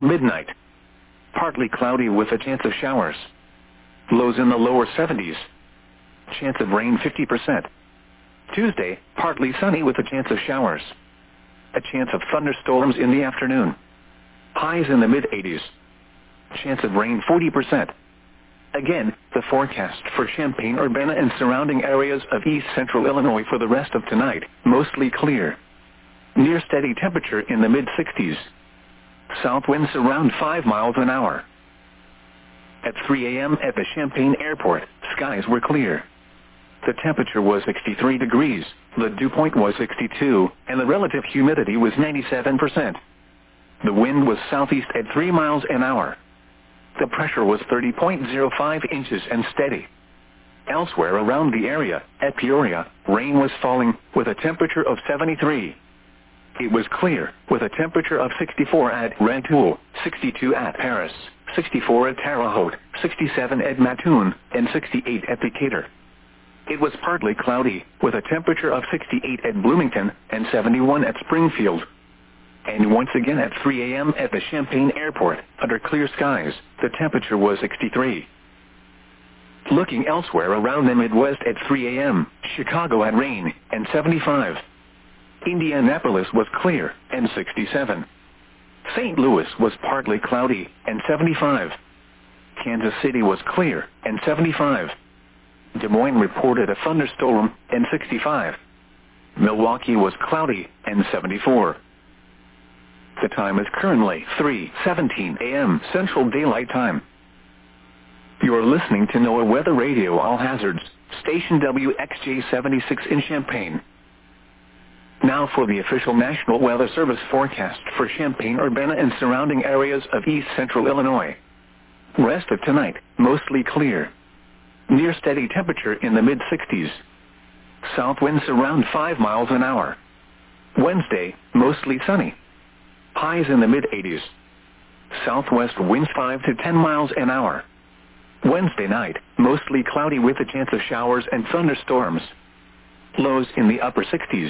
Midnight. Partly cloudy with a chance of showers. Lows in the lower 70s. Chance of rain 50%. Tuesday, partly sunny with a chance of showers. A chance of thunderstorms in the afternoon. Highs in the mid-80s. Chance of rain 40%. Again, the forecast for Champaign-Urbana and surrounding areas of east central Illinois for the rest of tonight, mostly clear. Near steady temperature in the mid-60s. South winds around 5 miles an hour. At 3 a.m. at the Champaign Airport, skies were clear. The temperature was 63 degrees, the dew point was 62, and the relative humidity was 97%. The wind was southeast at 3 miles an hour. The pressure was 30.05 inches and steady. Elsewhere around the area, at Peoria, rain was falling, with a temperature of 73. It was clear, with a temperature of 64 at Rantoul, 62 at Paris, 64 at Terre Haute, 67 at Mattoon, and 68 at Decatur. It was partly cloudy, with a temperature of 68 at Bloomington and 71 at Springfield. And once again at 3 a.m. at the Champaign Airport, under clear skies, the temperature was 63. Looking elsewhere around the Midwest at 3 a.m., Chicago had rain, and 75. Indianapolis was clear, and 67. St. Louis was partly cloudy, and 75. Kansas City was clear, and 75. Des Moines reported a thunderstorm, and 65. Milwaukee was cloudy, and 74. The time is currently 3:17 a.m. Central Daylight Time. You are listening to NOAA Weather Radio All Hazards, station WXJ-76 in Champaign. Now for the official National Weather Service forecast for Champaign-Urbana and surrounding areas of east central Illinois. Rest of tonight, mostly clear. Near steady temperature in the mid-60s. South winds around 5 miles an hour. Wednesday, mostly sunny. Highs in the mid-80s. Southwest winds 5 to 10 miles an hour. Wednesday night, mostly cloudy with a chance of showers and thunderstorms. Lows in the upper 60s.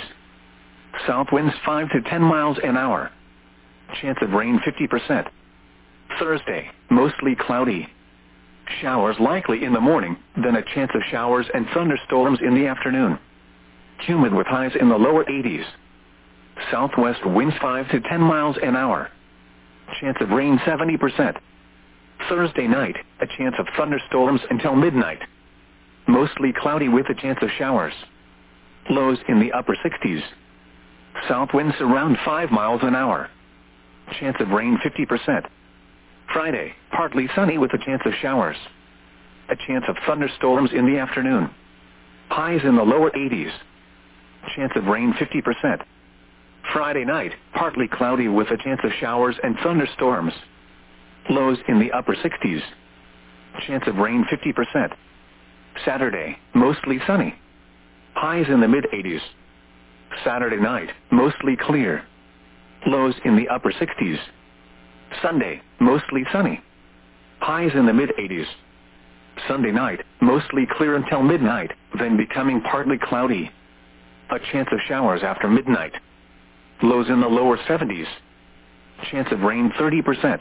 South winds 5 to 10 miles an hour. Chance of rain 50%. Thursday, mostly cloudy. Showers likely in the morning, then a chance of showers and thunderstorms in the afternoon. Humid with highs in the lower 80s. Southwest winds 5 to 10 miles an hour. Chance of rain 70%. Thursday night, a chance of thunderstorms until midnight. Mostly cloudy with a chance of showers. Lows in the upper 60s. South winds around 5 miles an hour. Chance of rain 50%. Friday, partly sunny with a chance of showers. A chance of thunderstorms in the afternoon. Highs in the lower 80s. Chance of rain 50%. Friday night, partly cloudy with a chance of showers and thunderstorms. Lows in the upper 60s. Chance of rain 50%. Saturday, mostly sunny. Highs in the mid-80s. Saturday night, mostly clear. Lows in the upper 60s. Sunday, mostly sunny. Highs in the mid-80s. Sunday night, mostly clear until midnight, then becoming partly cloudy. A chance of showers after midnight. Lows in the lower 70s. Chance of rain 30%.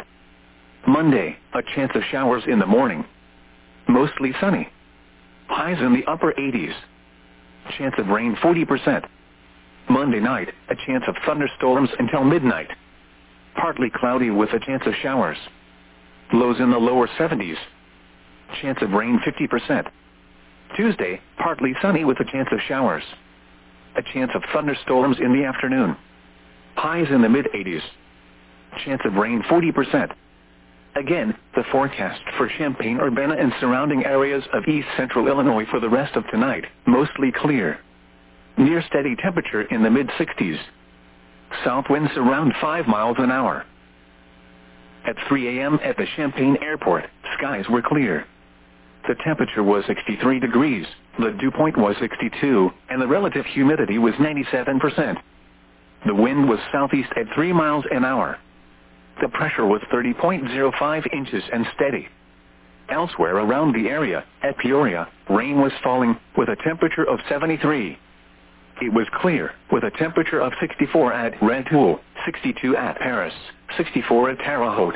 Monday, a chance of showers in the morning. Mostly sunny. Highs in the upper 80s. Chance of rain 40%. Monday night, a chance of thunderstorms until midnight. Partly cloudy with a chance of showers. Lows in the lower 70s. Chance of rain 50%. Tuesday, partly sunny with a chance of showers. A chance of thunderstorms in the afternoon. Highs in the mid-80s. Chance of rain 40%. Again, the forecast for Champaign-Urbana and surrounding areas of east central Illinois for the rest of tonight, mostly clear. Near steady temperature in the mid-60s. South winds around 5 miles an hour. At 3 a.m. at the Champaign Airport, skies were clear. The temperature was 63 degrees, the dew point was 62, and the relative humidity was 97%. The wind was southeast at 3 miles an hour. The pressure was 30.05 inches and steady. Elsewhere around the area, at Peoria, rain was falling, with a temperature of 73. It was clear, with a temperature of 64 at Rantoul, 62 at Paris, 64 at Terre Haute,